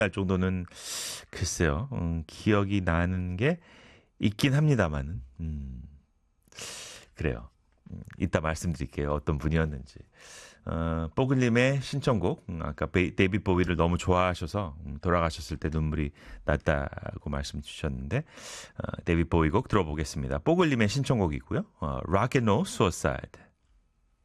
할 정도는 글쎄요. 기억이 나는 게 있긴 합니다만은. 그래요. 이따 말씀드릴게요. 어떤 분이었는지. 뽀글님의 신청곡, 아까 데이빗 보위를 너무 좋아하셔서 돌아가셨을 때 눈물이 났다고 말씀 주셨는데, 데이빗 보위 곡 들어보겠습니다. 뽀글님의 신청곡이고요. Rock and Roll Suicide.